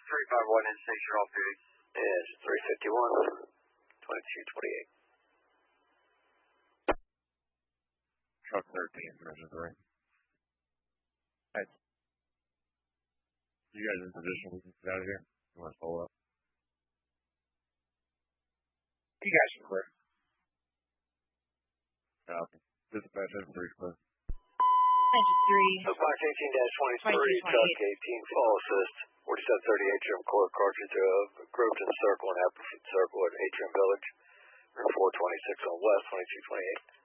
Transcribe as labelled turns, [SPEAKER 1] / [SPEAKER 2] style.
[SPEAKER 1] 351 in station off duty.
[SPEAKER 2] Yes, 351, 2228.
[SPEAKER 3] Truck 13, version 3. Hey. You guys in position? We can get out of here. You want to follow up?
[SPEAKER 1] You guys are clear.
[SPEAKER 3] Okay. Dispatch in 3 clear.
[SPEAKER 4] 93.
[SPEAKER 2] Fox 18-23, truck 18, fall assist. 4730 Atrium Court, cartridge grouped in circle and apple circle at Atrium Village. Route 426 on west, 2228.